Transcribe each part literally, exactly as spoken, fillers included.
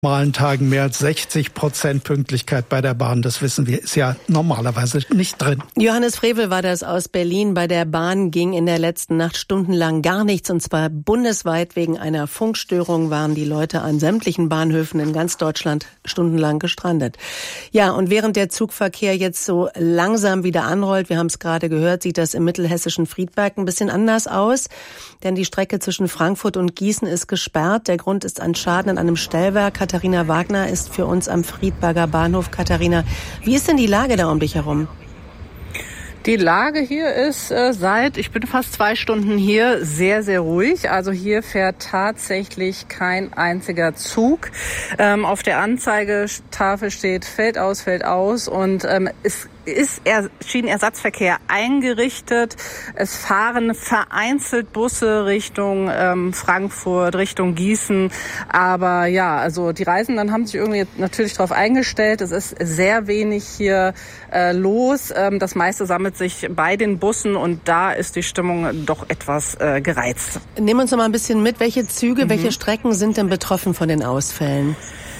normalen Tagen mehr als sechzig Prozent Pünktlichkeit bei der Bahn. Das wissen wir, ist ja normalerweise nicht drin. Johannes Frevel war das aus Berlin. Bei der Bahn ging in der letzten Nacht stundenlang gar nichts. Und zwar bundesweit wegen einer Funkstörung waren die Leute an sämtlichen Bahnhöfen in ganz Deutschland stundenlang gestrandet. Ja, und während der Zugverkehr jetzt so langsam wieder anrollt, wir haben es gerade gehört, sieht das im mittelhessischen Friedberg ein bisschen anders aus. Denn die Strecke zwischen Frankfurt und Gießen ist gesperrt. Der Grund ist ein Schaden an einem Stellwerk. Katharina Wagner ist für uns am Friedberger Bahnhof. Katharina, wie ist denn die Lage da um dich herum? Die Lage hier ist äh, seit, ich bin fast zwei Stunden hier, sehr, sehr ruhig. Also hier fährt tatsächlich kein einziger Zug. Ähm, auf der Anzeigetafel steht fällt aus, fällt aus und ähm, es ist er, Schienenersatzverkehr eingerichtet. Es fahren vereinzelt Busse Richtung ähm, Frankfurt, Richtung Gießen. Aber ja, also die Reisenden haben sich irgendwie natürlich darauf eingestellt. Es ist sehr wenig hier äh, los. Ähm, das meiste sammelt sich bei den Bussen und da ist die Stimmung doch etwas äh, gereizt. Nehmen wir uns noch mal ein bisschen mit. Welche Züge, mhm. welche Strecken sind denn betroffen von den Ausfällen?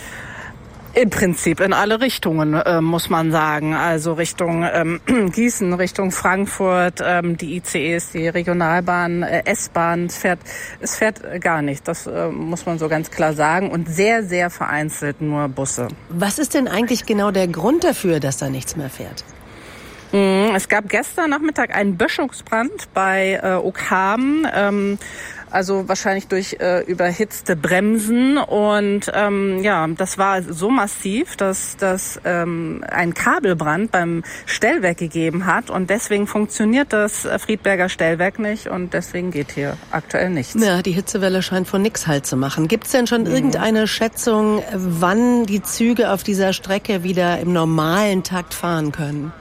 Im Prinzip in alle Richtungen, äh, muss man sagen. Also Richtung ähm, Gießen, Richtung Frankfurt, ähm, die I C Es, die Regionalbahn, äh, S-Bahn. Es fährt, es fährt gar nicht. Das äh, muss man so ganz klar sagen. Und sehr, sehr vereinzelt nur Busse. Was ist denn eigentlich genau der Grund dafür, dass da nichts mehr fährt? Es gab gestern Nachmittag einen Böschungsbrand bei äh, Oakhamen. Ähm, Also wahrscheinlich durch äh, überhitzte Bremsen und ähm, ja, das war so massiv, dass das ähm, ein Kabelbrand beim Stellwerk gegeben hat und deswegen funktioniert das Friedberger Stellwerk nicht und deswegen geht hier aktuell nichts. Ja, die Hitzewelle scheint vor nix Halt zu machen. Gibt es denn schon mhm. irgendeine Schätzung, wann die Züge auf dieser Strecke wieder im normalen Takt fahren können?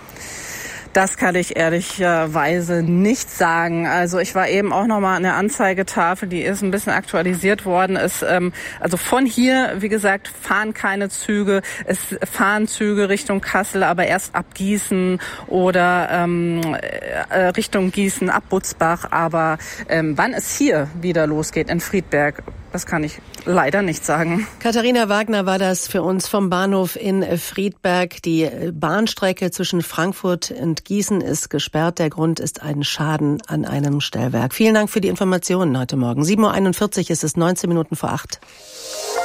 Das kann ich ehrlicherweise nicht sagen. Also ich war eben auch noch mal an der Anzeigetafel, die ist ein bisschen aktualisiert worden. Es, ähm, also von hier, wie gesagt, fahren keine Züge. Es fahren Züge Richtung Kassel, aber erst ab Gießen oder ähm, äh, Richtung Gießen, ab Butzbach. Aber ähm, wann es hier wieder losgeht in Friedberg, das kann ich leider nicht sagen. Katharina Wagner war das für uns vom Bahnhof in Friedberg. Die Bahnstrecke zwischen Frankfurt und Gießen ist gesperrt. Der Grund ist ein Schaden an einem Stellwerk. Vielen Dank für die Informationen heute Morgen. sieben Uhr einundvierzig ist es, neunzehn Minuten vor acht.